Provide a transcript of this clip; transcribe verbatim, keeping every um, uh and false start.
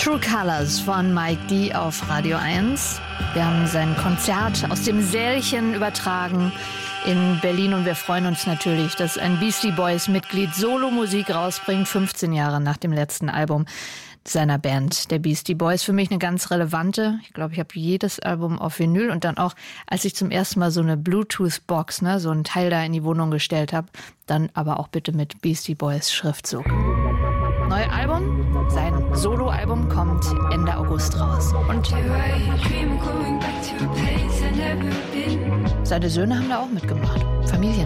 True Colors von Mike D. auf Radio eins. Wir haben sein Konzert aus dem Sälchen übertragen in Berlin und wir freuen uns natürlich, dass ein Beastie Boys-Mitglied Solomusik rausbringt, fünfzehn Jahre nach dem letzten Album seiner Band, der Beastie Boys. Für mich eine ganz relevante. Ich glaube, ich habe jedes Album auf Vinyl und dann auch, als ich zum ersten Mal so eine Bluetooth-Box, ne, so ein Teil da in die Wohnung gestellt habe, dann aber auch bitte mit Beastie Boys Schriftzug. Neue Album, sein Soloalbum kommt Ende August raus. Und seine Söhne haben da auch mitgemacht. Familien.